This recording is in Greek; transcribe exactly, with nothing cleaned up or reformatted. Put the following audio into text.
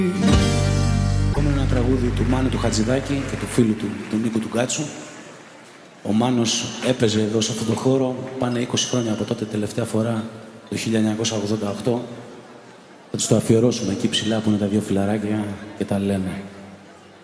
Ακόμα ένα τραγούδι του Μάνου του Χατζηδάκη και του φίλου του, του Νίκου του Γκάτσου. Ο Μάνος έπαιζε εδώ σε αυτόν τον χώρο, πάνε είκοσι χρόνια από τότε, τελευταία φορά το χίλια εννιακόσια ογδόντα οκτώ. Θα τους το αφιερώσουμε εκεί ψηλά που είναι τα δύο φιλαράκια και τα λένε.